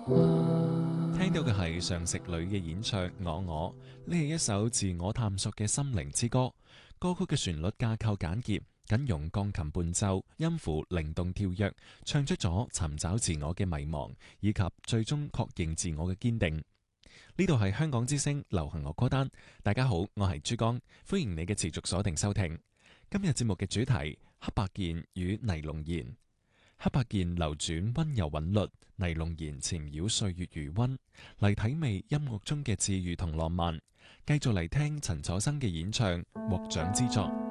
聽到嘅係常石磊嘅演唱《我》，呢係一首自我探索嘅心靈之歌。歌曲嘅旋律架構簡潔，僅用鋼琴伴奏，音符靈動跳躍，唱出咗尋找自我嘅迷茫，以及最終確認自我嘅堅定。呢度係香港之聲流行樂歌單，大家好，我係珠江，歡迎你嘅持續鎖定收聽。今日節目嘅主題：黑白鍵與尼龍弦。黑白鍵流轉溫柔韻律，尼龍弦纏繞歲月餘溫，嚟體味音樂中嘅治癒同浪漫。繼續嚟聽陳楚生嘅演唱《獲獎之作》。